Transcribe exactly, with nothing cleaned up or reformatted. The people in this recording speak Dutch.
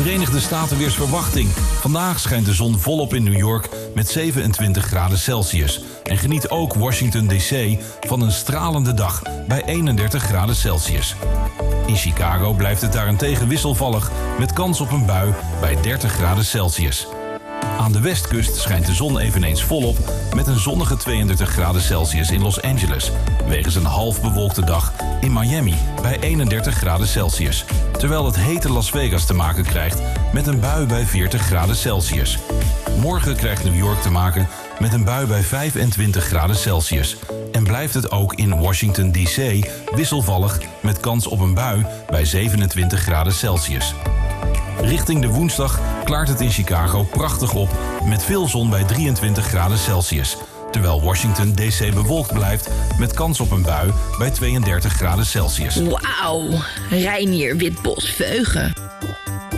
Verenigde Staten weersverwachting. Vandaag schijnt de zon volop in New York met zevenentwintig graden Celsius. En geniet ook Washington D C van een stralende dag bij eenendertig graden Celsius. In Chicago blijft het daarentegen wisselvallig met kans op een bui bij dertig graden Celsius. Aan de westkust schijnt de zon eveneens volop met een zonnige tweeëndertig graden Celsius in Los Angeles. Wegens een half bewolkte dag in Miami bij eenendertig graden Celsius. Terwijl het hete Las Vegas te maken krijgt met een bui bij veertig graden Celsius. Morgen krijgt New York te maken met een bui bij vijfentwintig graden Celsius. En blijft het ook in Washington D C wisselvallig met kans op een bui bij zevenentwintig graden Celsius. Richting de woensdag klaart het in Chicago prachtig op met veel zon bij drieëntwintig graden Celsius. Terwijl Washington D C bewolkt blijft met kans op een bui bij tweeëndertig graden Celsius. Wauw, Reinier Witbos Veugen.